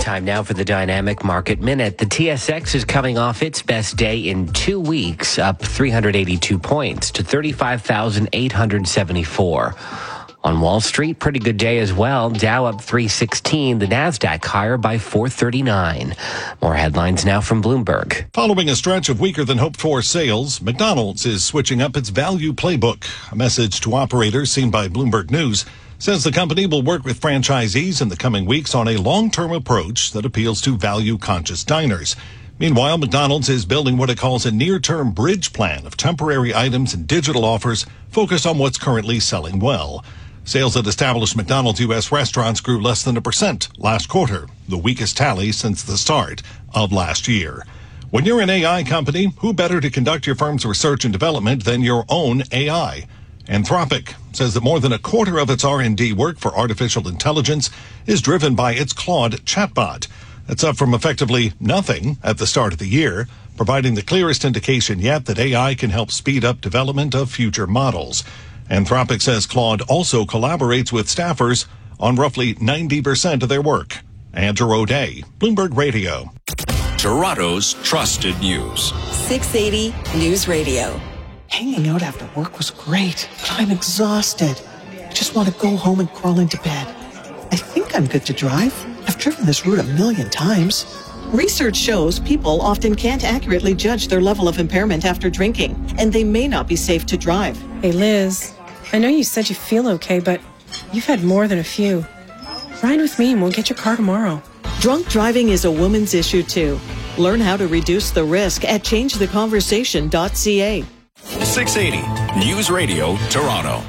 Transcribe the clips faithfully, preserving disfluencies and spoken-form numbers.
Time now for the Dynamic Market Minute. The T S X is coming off its best day in two weeks, up three hundred eighty-two points to thirty-five thousand eight hundred seventy-four. On Wall Street, pretty good day as well. Dow up three sixteen, the NASDAQ higher by four thirty-nine. More headlines now from Bloomberg. Following a stretch of weaker than hoped for sales, McDonald's is switching up its value playbook. A message to operators seen by Bloomberg News says the company will work with franchisees in the coming weeks on a long-term approach that appeals to value-conscious diners. Meanwhile, McDonald's is building what it calls a near-term bridge plan of temporary items and digital offers focused on what's currently selling well. Sales at established McDonald's U S restaurants grew less than a percent last quarter, the weakest tally since the start of last year. When you're an A I company, who better to conduct your firm's research and development than your own A I? Anthropic says that more than a quarter of its R and D work for artificial intelligence is driven by its Claude chatbot. That's up from effectively nothing at the start of the year, providing the clearest indication yet that A I can help speed up development of future models. Anthropic says Claude also collaborates with staffers on roughly ninety percent of their work. Andrew O'Day, Bloomberg Radio. Toronto's trusted news. six eighty News Radio. Hanging out after work was great, but I'm exhausted. I just want to go home and crawl into bed. I think I'm good to drive. I've driven this route a million times. Research shows people often can't accurately judge their level of impairment after drinking, and they may not be safe to drive. Hey, Liz, I know you said you feel okay, but you've had more than a few. Ride with me and we'll get your car tomorrow. Drunk driving is a woman's issue, too. Learn how to reduce the risk at change the conversation dot c a. six eighty News Radio, Toronto.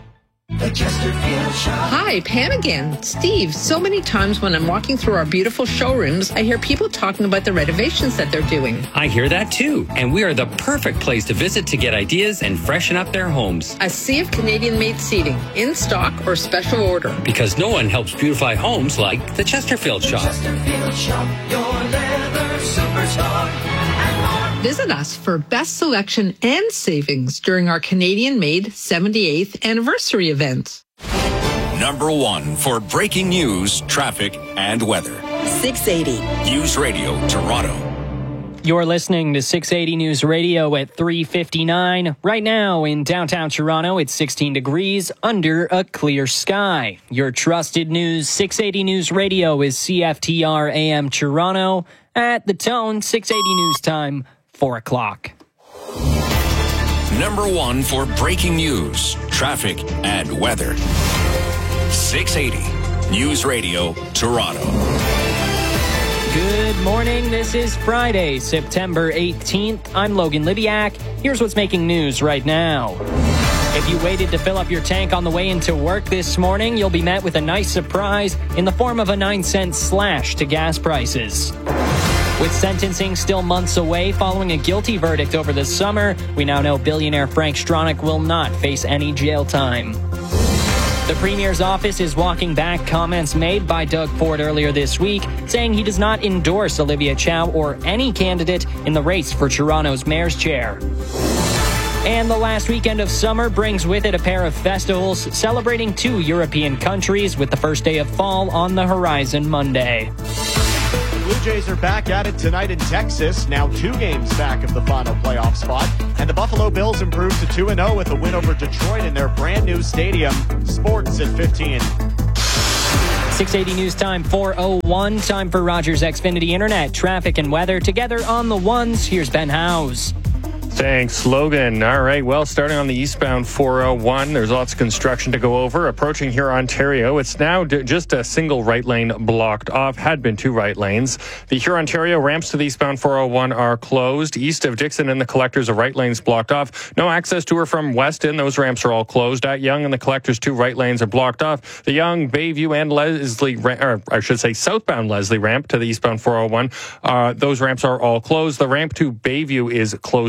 Hi, Pam again. Steve, so many times when I'm walking through our beautiful showrooms, I hear people talking about the renovations that they're doing. I hear that too, and we are the perfect place to visit to get ideas and freshen up their homes. A sea of Canadian-made seating, in stock or special order. Because no one helps beautify homes like the Chesterfield Shop. Chesterfield Shop, your leather superstar. Visit us for best selection and savings during our Canadian-made seventy-eighth anniversary event. Number one for breaking news, traffic, and weather. six eighty News Radio, Toronto. You're listening to six eighty News Radio at three fifty-nine. Right now in downtown Toronto, it's sixteen degrees under a clear sky. Your trusted news, six eighty News Radio is C F T R A M Toronto. At the tone, six eighty News Time, four o'clock. Number one for breaking news, traffic, and weather. six eighty News Radio, Toronto. Good morning. This is Friday, September eighteenth. I'm Logan Lidiak. Here's what's making news right now. If you waited to fill up your tank on the way into work this morning, you'll be met with a nice surprise in the form of a nine cent slash to gas prices. With sentencing still months away following a guilty verdict over the summer, we now know billionaire Frank Stronach will not face any jail time. The Premier's office is walking back comments made by Doug Ford earlier this week, saying he does not endorse Olivia Chow or any candidate in the race for Toronto's mayor's chair. And the last weekend of summer brings with it a pair of festivals celebrating two European countries, with the first day of fall on the horizon Monday. The Blue Jays are back at it tonight in Texas, now two games back of the final playoff spot. And the Buffalo Bills improved to two and oh with a win over Detroit in their brand new stadium. Sports at fifteen. six eighty News Time, four oh one. Time for Rogers Xfinity Internet, traffic and weather. Together on the ones, here's Ben Howes. Thanks, Logan. All right, well, starting on the eastbound four oh one, there's lots of construction to go over. Approaching here, Ontario, it's now d- just a single right lane blocked off. Had been two right lanes. The Huron-Ontario ramps to the eastbound four oh one are closed. East of Dixon and the Collectors, a right lane's blocked off. No access to or from Weston. Those ramps are all closed. At Yonge and the Collectors, two right lanes are blocked off. The Yonge, Bayview, and Leslie, or I should say southbound Leslie ramp to the eastbound four oh one, uh, those ramps are all closed. The ramp to Bayview is closed off as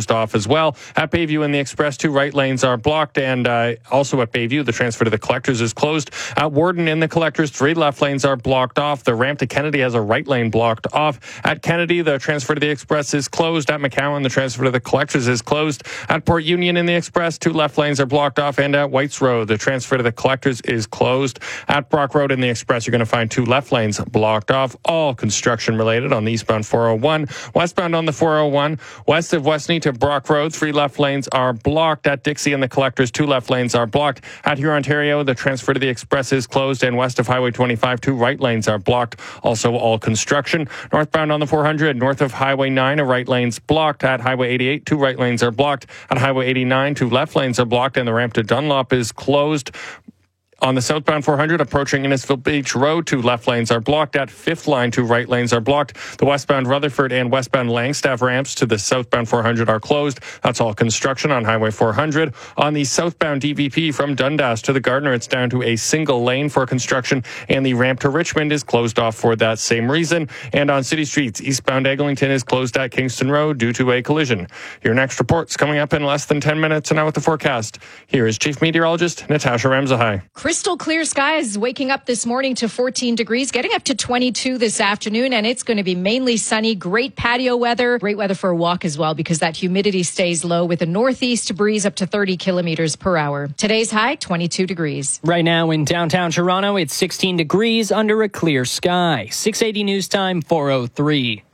as well. At Bayview and the Express, two right lanes are blocked, and uh, also at Bayview, the transfer to the Collectors is closed. At Warden in the Collectors, three left lanes are blocked off. The ramp to Kennedy has a right lane blocked off. At Kennedy, the transfer to the Express is closed. At McCowan, the transfer to the Collectors is closed. At Port Union in the Express, two left lanes are blocked off. And at Whites Road, the transfer to the Collectors is closed. At Brock Road in the Express, you're going to find two left lanes blocked off. All construction related on the eastbound four oh one. Westbound on the four oh one, west of Westney to Brock Road, three left lanes are blocked. At Dixie and the Collectors, two left lanes are blocked. At Huron, Ontario, the transfer to the Express is closed, and west of Highway twenty-five, two right lanes are blocked. Also, all construction. Northbound on the four hundred, north of Highway nine, a right lane's blocked. At Highway eighty-eight, two right lanes are blocked. At Highway eighty-nine, two left lanes are blocked, and the ramp to Dunlop is closed. On the southbound four hundred, approaching Innisfil Beach Road, two left lanes are blocked. At Fifth Line, two right lanes are blocked. The westbound Rutherford and westbound Langstaff ramps to the southbound four hundred are closed. That's all construction on Highway four hundred. On the southbound D V P from Dundas to the Gardner, it's down to a single lane for construction, and the ramp to Richmond is closed off for that same reason. And on city streets, eastbound Eglinton is closed at Kingston Road due to a collision. Your next report's coming up in less than ten minutes, and now with the forecast, here is Chief Meteorologist Natasha Ramzahai. Crystal clear skies, waking up this morning to fourteen degrees, getting up to twenty-two this afternoon, and it's going to be mainly sunny. Great patio weather, great weather for a walk as well, because that humidity stays low with a northeast breeze up to thirty kilometers per hour. Today's high, twenty-two degrees. Right now in downtown Toronto, it's sixteen degrees under a clear sky. six eighty News Time, four oh three.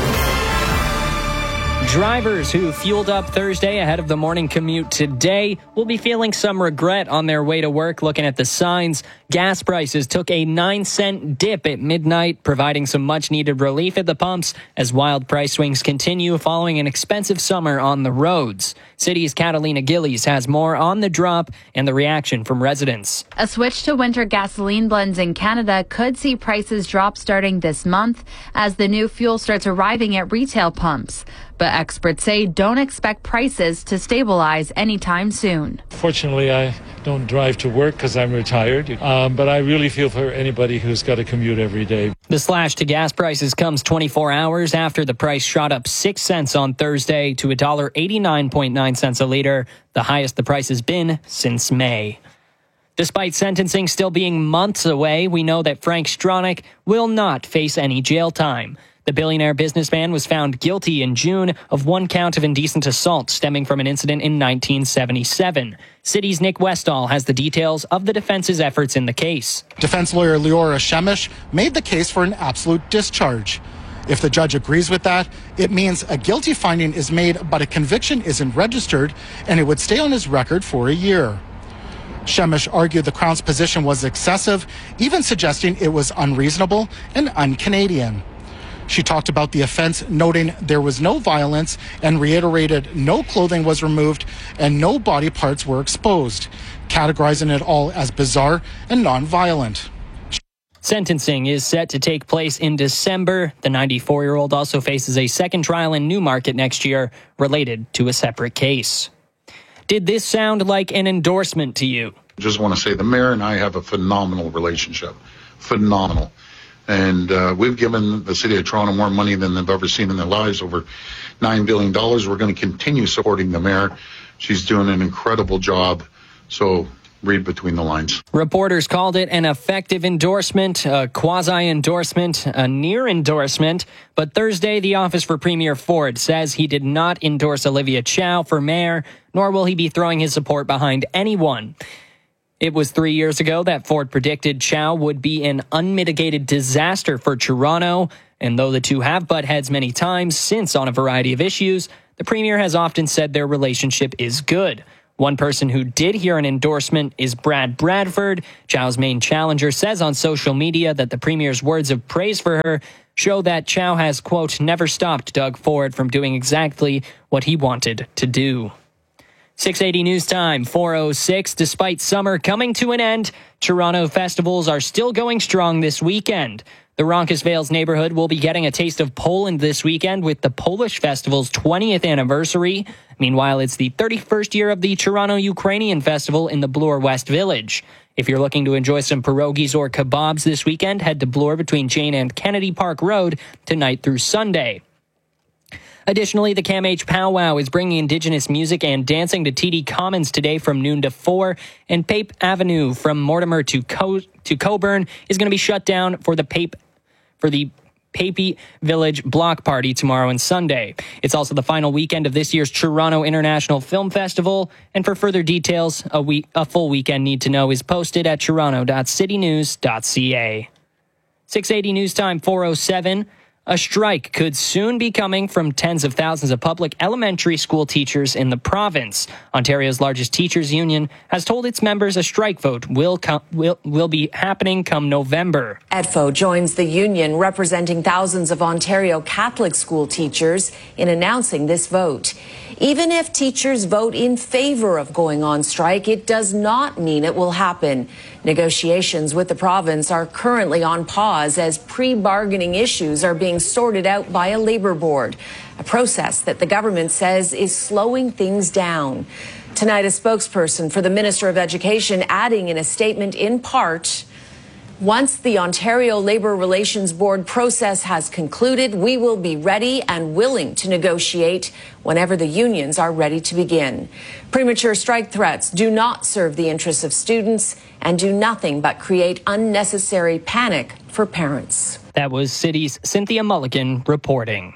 Drivers who fueled up Thursday ahead of the morning commute today will be feeling some regret on their way to work. Looking at the signs, gas prices took a nine cent dip at midnight, providing some much-needed relief at the pumps as wild price swings continue following an expensive summer on the roads. City's Catalina Gillies has more on the drop and the reaction from residents. A switch to winter gasoline blends in Canada could see prices drop starting this month as the new fuel starts arriving at retail pumps. But experts say don't expect prices to stabilize anytime soon. Fortunately, I don't drive to work because I'm retired, um, but I really feel for anybody who's got to commute every day. The slash to gas prices comes twenty-four hours after the price shot up six cents on Thursday to one dollar and eighty-nine cents a liter, the highest the price has been since May. Despite sentencing still being months away, we know that Frank Stronach will not face any jail time. The billionaire businessman was found guilty in June of one count of indecent assault stemming from an incident in nineteen seventy-seven. City's Nick Westall has the details of the defense's efforts in the case. Defense lawyer Leora Shemish made the case for an absolute discharge. If the judge agrees with that, it means a guilty finding is made, but a conviction isn't registered, and it would stay on his record for a year. Shemish argued the Crown's position was excessive, even suggesting it was unreasonable and un-Canadian. She talked about the offense, noting there was no violence, and reiterated no clothing was removed and no body parts were exposed, categorizing it all as bizarre and non-violent. Sentencing is set to take place in December. The ninety-four-year-old also faces a second trial in Newmarket next year related to a separate case. Did this sound like an endorsement to you? I just want to say the mayor and I have a phenomenal relationship. Phenomenal. And uh, we've given the city of Toronto more money than they've ever seen in their lives, over nine billion dollars. We're going to continue supporting the mayor. She's doing an incredible job. So read between the lines. Reporters called it an effective endorsement, a quasi-endorsement, a near endorsement. But Thursday, the Office for Premier Ford says he did not endorse Olivia Chow for mayor, nor will he be throwing his support behind anyone. It was three years ago that Ford predicted Chow would be an unmitigated disaster for Toronto. And though the two have butt heads many times since on a variety of issues, the Premier has often said their relationship is good. One person who did hear an endorsement is Brad Bradford. Chow's main challenger says on social media that the Premier's words of praise for her show that Chow has, quote, never stopped Doug Ford from doing exactly what he wanted to do. six eighty News Time, four oh six. Despite summer coming to an end, Toronto festivals are still going strong this weekend. The Roncesvalles neighborhood will be getting a taste of Poland this weekend with the Polish Festival's twentieth anniversary. Meanwhile, it's the thirty-first year of the Toronto Ukrainian Festival in the Bloor West Village. If you're looking to enjoy some pierogies or kebabs this weekend, head to Bloor between Jane and Kennedy Park Road tonight through Sunday. Additionally, the Cam H Powwow is bringing Indigenous music and dancing to T D Commons today from noon to four, and Pape Avenue from Mortimer to Co- to Coburn is going to be shut down for the Pape for the Papey Village Block Party tomorrow and Sunday. It's also the final weekend of this year's Toronto International Film Festival, and for further details, a week a full weekend need to know is posted at toronto dot city news dot c a. six eighty News Time four oh seven. A strike could soon be coming from tens of thousands of public elementary school teachers in the province. Ontario's largest teachers union has told its members a strike vote will com- will, will be happening come November. E D F O joins the union representing thousands of Ontario Catholic school teachers in announcing this vote. Even if teachers vote in favor of going on strike, it does not mean it will happen. Negotiations with the province are currently on pause as pre-bargaining issues are being sorted out by a labor board, a process that the government says is slowing things down. Tonight, a spokesperson for the Minister of Education adding in a statement in part, once the Ontario Labour Relations Board process has concluded, we will be ready and willing to negotiate whenever the unions are ready to begin. Premature strike threats do not serve the interests of students and do nothing but create unnecessary panic for parents. That was City's Cynthia Mulligan reporting.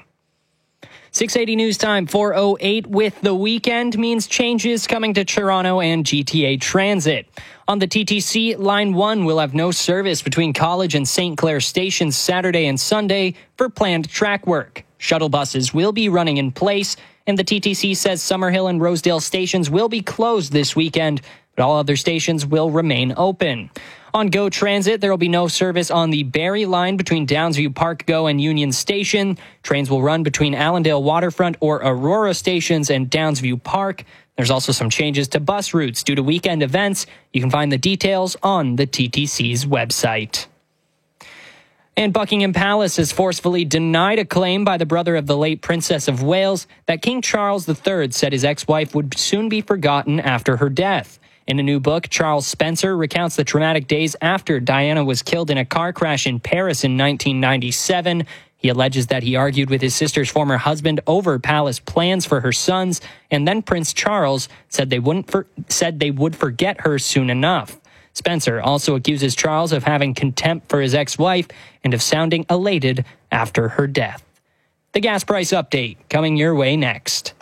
six eighty News Time four oh eight. With the weekend means changes coming to Toronto and G T A Transit. On the T T C, Line one will have no service between College and Saint Clair stations Saturday and Sunday for planned track work. Shuttle buses will be running in place, and the T T C says Summerhill and Rosedale stations will be closed this weekend, but all other stations will remain open. On GO Transit, there will be no service on the Barrie line between Downsview Park GO and Union Station. Trains will run between Allendale Waterfront or Aurora stations and Downsview Park. There's also some changes to bus routes due to weekend events. You can find the details on the T T C's website. And Buckingham Palace has forcefully denied a claim by the brother of the late Princess of Wales that King Charles the Third said his ex-wife would soon be forgotten after her death. In a new book, Charles Spencer recounts the traumatic days after Diana was killed in a car crash in Paris in nineteen ninety-seven. He alleges that he argued with his sister's former husband over palace plans for her sons, and then Prince Charles said they wouldn't for- said they would forget her soon enough. Spencer also accuses Charles of having contempt for his ex-wife and of sounding elated after her death. The gas price update coming your way next.